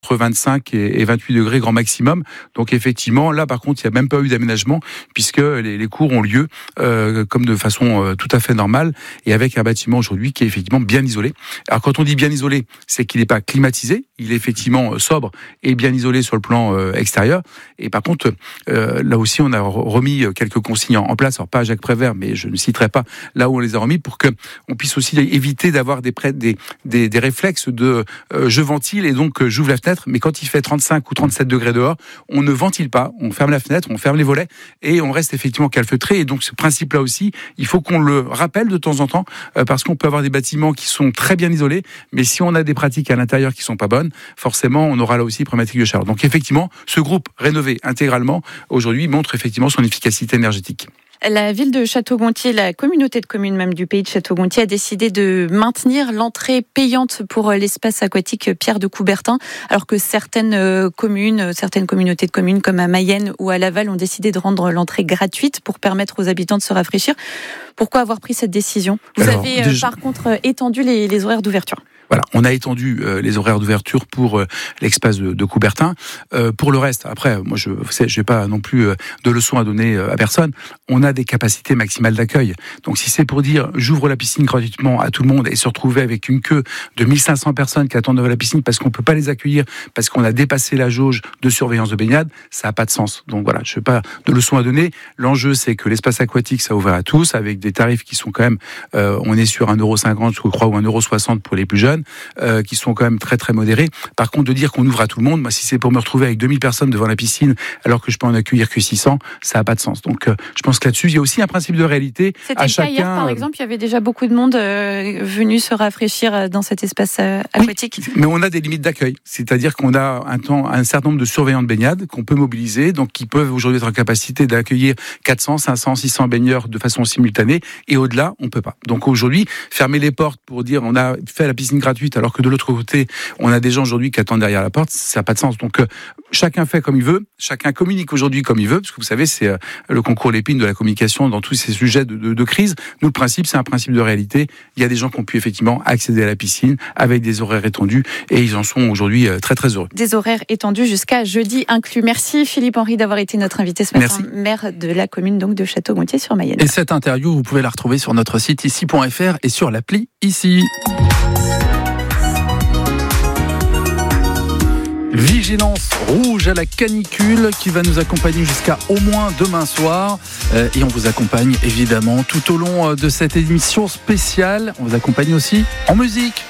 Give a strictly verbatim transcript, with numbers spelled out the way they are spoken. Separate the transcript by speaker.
Speaker 1: entre vingt-cinq et vingt-huit degrés grand maximum. Donc effectivement, là par contre, il n'y a même pas eu d'aménagement puisque les, les cours ont lieu euh, comme de façon euh, tout à fait normale et avec un bâtiment aujourd'hui qui est effectivement bien isolé. Alors quand on dit bien isolé, c'est qu'il n'est pas climatisé, il est effectivement sobre et bien isolé sur le plan euh, extérieur. Et par contre, euh, là aussi, on a remis quelques consignes en place. Alors pas à Jacques Prévert, mais je ne citerai pas là où on les a remis pour que on puisse aussi éviter d'avoir des, des, des, des réflexes de euh, je ventile et donc euh, j'ouvre la fenêtre. Mais quand il fait trente-cinq ou trente-sept degrés dehors, on ne ventile pas, on ferme la fenêtre, on ferme les volets et on reste effectivement calfeutré. Et donc ce principe-là aussi, il faut qu'on le rappelle de temps en temps euh, parce qu'on peut avoir des bâtiments qui sont très bien isolés, mais si on a des pratiques à l'intérieur qui sont pas bonnes, forcément on aura là aussi problématique de chaleur. Donc effectivement, ce groupe rénové intégralement aujourd'hui montre effectivement son efficacité énergétique.
Speaker 2: La ville de Château-Gontier, la communauté de communes même du pays de Château-Gontier a décidé de maintenir l'entrée payante pour l'espace aquatique Pierre de Coubertin, alors que certaines communes, certaines communautés de communes comme à Mayenne ou à Laval ont décidé de rendre l'entrée gratuite pour permettre aux habitants de se rafraîchir. Pourquoi avoir pris cette décision ? Vous Alors, avez déjà... par contre étendu les, les horaires d'ouverture.
Speaker 1: Voilà, on a étendu euh, les horaires d'ouverture pour euh, l'espace de, de Coubertin. Euh, pour le reste, après, moi, je ne vais pas non plus euh, de leçons à donner euh, à personne. On a des capacités maximales d'accueil. Donc, si c'est pour dire j'ouvre la piscine gratuitement à tout le monde et se retrouver avec une queue de mille cinq cents personnes qui attendent devant la piscine parce qu'on peut pas les accueillir, parce qu'on a dépassé la jauge de surveillance de baignade, ça n'a pas de sens. Donc voilà, je ne vais pas de leçons à donner. L'enjeu, c'est que l'espace aquatique, ça ouvert à tous, avec des tarifs qui sont quand même, euh, on est sur un euro cinquante, je crois, ou un euro soixante pour les plus jeunes. Euh, qui sont quand même très très modérés. Par contre, de dire qu'on ouvre à tout le monde, moi, si c'est pour me retrouver avec deux mille personnes devant la piscine, alors que je peux en accueillir que six cents, ça n'a pas de sens. Donc, euh, je pense que là-dessus, il y a aussi un principe de réalité.
Speaker 2: C'était
Speaker 1: à
Speaker 2: le
Speaker 1: chacun,
Speaker 2: cas hier, par exemple, il y avait déjà beaucoup de monde euh, venu se rafraîchir dans cet espace euh, aquatique.
Speaker 1: Oui, mais on a des limites d'accueil. C'est-à-dire qu'on a un, temps, un certain nombre de surveillants de baignade qu'on peut mobiliser, donc qui peuvent aujourd'hui être en capacité d'accueillir quatre cents, cinq cents, six cents baigneurs de façon simultanée, et au-delà, on peut pas. Donc aujourd'hui, fermer les portes pour dire on a fait la piscine gratuite, alors que de l'autre côté, on a des gens aujourd'hui qui attendent derrière la porte, ça n'a pas de sens. Donc euh, chacun fait comme il veut, chacun communique aujourd'hui comme il veut, parce que vous savez, c'est euh, le concours l'épine de la communication dans tous ces sujets de, de, de crise. Nous, le principe, c'est un principe de réalité. Il y a des gens qui ont pu effectivement accéder à la piscine avec des horaires étendus, et ils en sont aujourd'hui euh, très très heureux.
Speaker 2: Des horaires étendus jusqu'à jeudi inclus. Merci Philippe Henry d'avoir été notre invité ce matin,
Speaker 1: Merci.
Speaker 2: Maire de la commune donc de Château-Gontier-sur-Mayenne.
Speaker 3: Et cette interview, vous pouvez la retrouver sur notre site ici point f r et sur l'appli Ici. Vigilance rouge à la canicule qui va nous accompagner jusqu'à au moins demain soir. Euh, et on vous accompagne évidemment tout au long de cette émission spéciale. On vous accompagne aussi en musique.